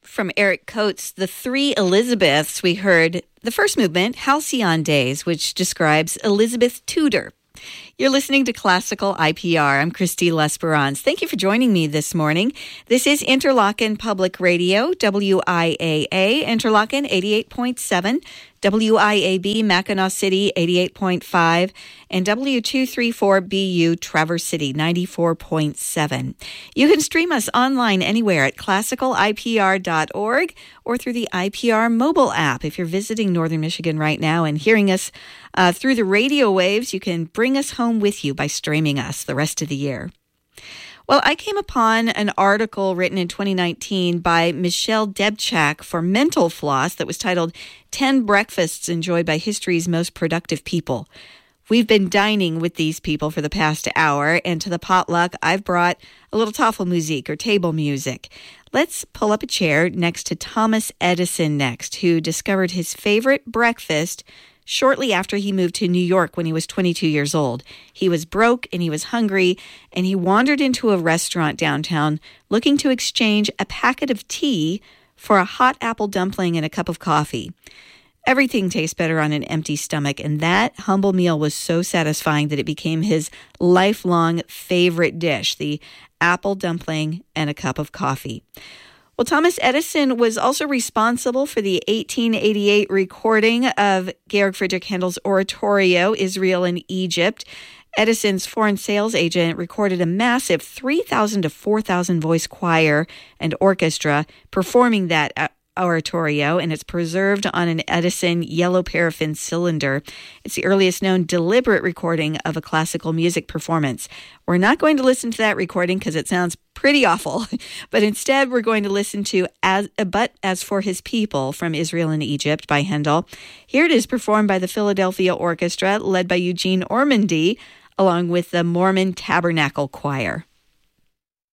From Eric Coates, The Three Elizabeths, we heard the first movement, Halcyon Days, which describes Elizabeth Tudor. You're listening to Classical IPR. I'm Christy Lesperance. Thank you for joining me this morning. This is Interlochen Public Radio, WIAA, Interlochen 88.7, WIAB, Mackinac City 88.5, and W234BU, Traverse City 94.7. You can stream us online anywhere at classicalipr.org or through the IPR mobile app. If you're visiting Northern Michigan right now and hearing us through the radio waves, you can bring us home with you by streaming us the rest of the year. Well, I came upon an article written in 2019 by Michelle Debchak for Mental Floss that was titled 10 Breakfasts Enjoyed by History's Most Productive People. We've been dining with these people for the past hour, and to the potluck, I've brought a little Tafelmusik or table music. Let's pull up a chair next to Thomas Edison next, who discovered his favorite breakfast shortly after he moved to New York when he was 22 years old. He was broke and he was hungry, and he wandered into a restaurant downtown looking to exchange a packet of tea for a hot apple dumpling and a cup of coffee. Everything tastes better on an empty stomach, and that humble meal was so satisfying that it became his lifelong favorite dish, the apple dumpling and a cup of coffee. Well, Thomas Edison was also responsible for the 1888 recording of Georg Friedrich Handel's oratorio, Israel in Egypt. Edison's foreign sales agent recorded a massive 3,000 to 4,000 voice choir and orchestra performing that oratorio, and it's preserved on an Edison yellow paraffin cylinder. It's the earliest known deliberate recording of a classical music performance. We're not going to listen to that recording because it sounds pretty awful, but instead we're going to listen to As for His People from Israel in Egypt by Handel. Here it is performed by the Philadelphia Orchestra led by Eugene Ormandy along with the Mormon Tabernacle Choir.